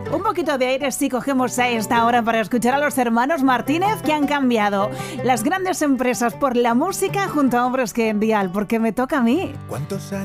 Un poquito de aire sí cogemos a esta hora para escuchar a los hermanos Martínez, que han cambiado las grandes empresas por la música junto a hombres que envían, porque me toca a mí. ¿Cuántos años